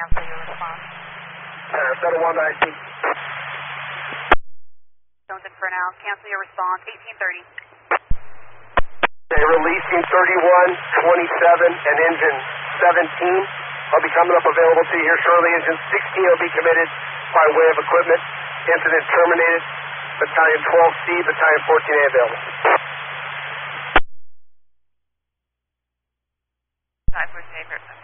cancel your response. Settle 190. Johnson for now, cancel your response, 1830. Okay, releasing 31, 27, and engine 17. I'll be coming up available to you here shortly. Engine 16 will be committed by way of equipment. Incident terminated. Battalion 12C, Battalion 14A available. Time for favorite.